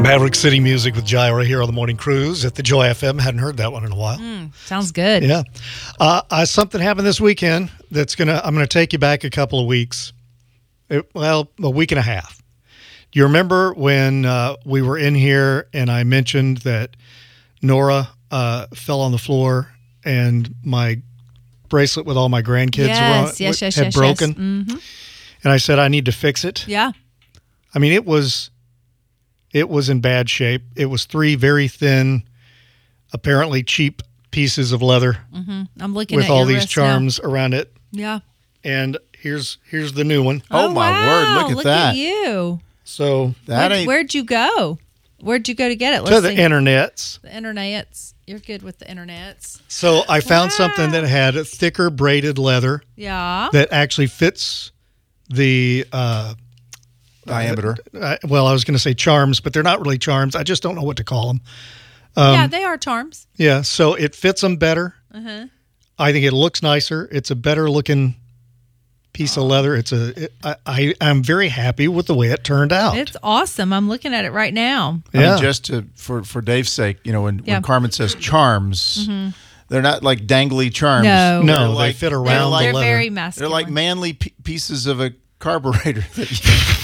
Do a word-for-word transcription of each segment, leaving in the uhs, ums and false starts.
Maverick City Music with Gyra here on the Morning Cruise at the Joy F M. Hadn't heard that one in a while. Mm, sounds good. Yeah. Uh, uh, something happened this weekend that's going to, I'm going to take you back a couple of weeks. It, well, a week and a half. Do you remember when uh, we were in here and I mentioned that Nora uh, fell on the floor and my bracelet with all my grandkids Yes, were, yes, yes, had yes, broken? yes. Mm-hmm. And I said, I need to fix it. Yeah. I mean, it was... It was in bad shape. It was three very thin, apparently cheap pieces of leather Mm-hmm. I'm looking with at all your these wrist charms around it. now. Yeah. And here's here's the new one. Oh, my wow. word, look at look that. At you. So That Where'd, ain't where'd you go? Where'd you go to get it? to Let's the see. internets. The internets. You're good with the internets. So I found Wow. something that had thicker braided leather Yeah. that actually fits the. Uh, diameter. uh, well, I was going to say charms, but they're not really charms. I just don't know what to call them. Um, yeah, they are charms. Yeah, so it fits them better. Uh-huh. I think it looks nicer. It's a better looking piece of leather. It's a. It, I, I I'm very happy with the way it turned out. It's awesome. I'm looking at it right now. I yeah. mean, just to, for, for Dave's sake, you know, when, Yeah. when Carmen says charms, they're not like dangly charms. No. no, They're they like, fit They're, around the they're leather. very they're masculine. like manly p- pieces of a carburetor that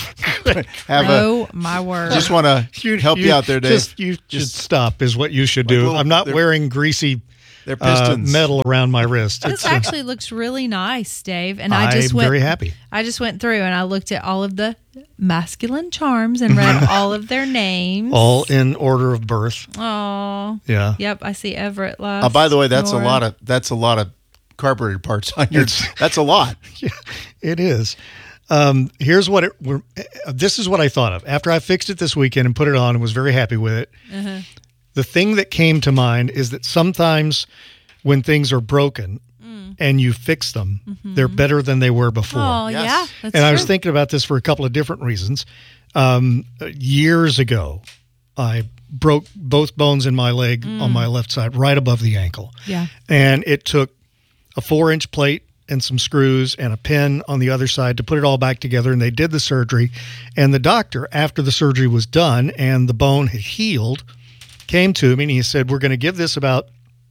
you have a. Oh, my word. Just want to help you, out there, Dave. Just, you Just- should stop is what you should Like do. little- I'm not they're- wearing greasy They're uh, pistons. metal around my wrist. This It's, uh, actually looks really nice, Dave. And I just I'm went very happy. I just went through and I looked at all of the masculine charms and read all of their names. All in order of birth. Oh. Yeah. Yep, I see Everett last. Uh, by the way, that's Nora. a lot of that's a lot of carburetor parts on your. It's- That's a lot. Yeah, it is. Um, here's what it. We're, uh, this is what I thought of after I fixed it this weekend and put it on and was very happy with it. Uh-huh. The thing that came to mind is that sometimes when things are broken and you fix them, they're better than they were before. Oh, Yes. yeah. That's and I was true. thinking about this for a couple of different reasons. Um, years ago, I broke both bones in my leg on my left side, right above the ankle. Yeah. And it took a four inch plate and some screws and a pin on the other side to put it all back together. And they did the surgery. And the doctor, after the surgery was done and the bone had healed, came to me and he said, we're going to give this about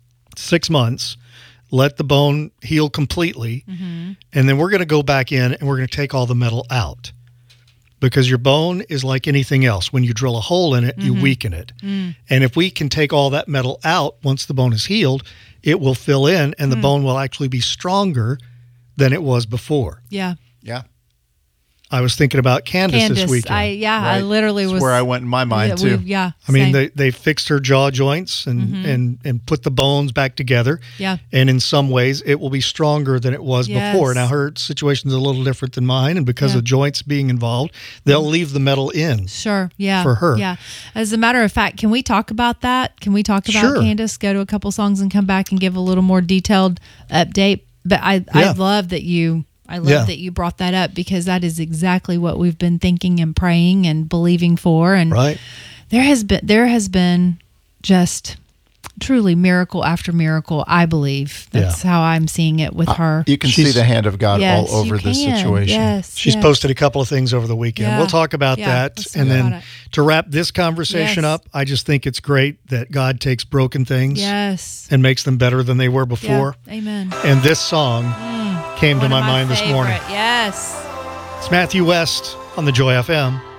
six months, let the bone heal completely. And then we're going to go back in and we're going to take all the metal out. Because your bone is like anything else. When you drill a hole in it, you weaken it. And if we can take all that metal out once the bone is healed, it will fill in and the bone will actually be stronger than it was before. Yeah. Yeah. I was thinking about Candace, Candace, this weekend. I yeah, I Right. literally That's was where I went in my mind yeah, too. we- yeah. I mean, same. they, they fixed her jaw joints and, and, and put the bones back together. Yeah. And in some ways, it will be stronger than it was Yes. before. Now, her situation's a little different than mine. And because Yeah. of joints being involved, they'll leave the metal in. Sure. Yeah. for her. Yeah. As a matter of fact, can we talk about that? Can we talk about Sure. Candace? Go to a couple songs and come back and give a little more detailed update. But I, I Yeah. love that you, I love Yeah. that you brought that up because that is exactly what we've been thinking and praying and believing for. And Right. there has been, there has been just truly miracle after miracle. I believe that's how I'm seeing it with her. You can She's- see the hand of God Yes, all over you this can. situation. Yes. She's yes. posted a couple of things over the weekend. Yeah. We'll talk about Yeah, that. let's talk And then about it. to wrap this conversation Yes. up, I just think it's great that God takes broken things Yes. and makes them better than they were Yeah. before. Amen. And this song came to One my of mind this morning. favorite. Yes. It's Matthew West on the Joy F M.